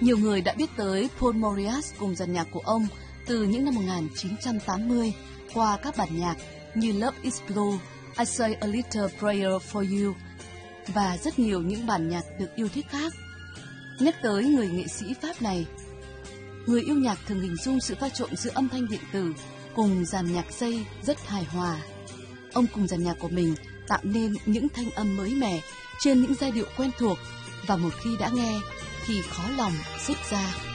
Nhiều người đã biết tới Paul Maurice cùng dàn nhạc của ông từ những năm 1980 qua các bản nhạc như Love is Blue, I Say a Little Prayer for You và rất nhiều những bản nhạc được yêu thích khác. Nhắc tới người nghệ sĩ Pháp này, người yêu nhạc thường hình dung sự pha trộn giữa âm thanh điện tử cùng dàn nhạc dây rất hài hòa. Ông cùng dàn nhạc của mình tạo nên những thanh âm mới mẻ trên những giai điệu quen thuộc và một khi đã nghe thì khó lòng dứt ra.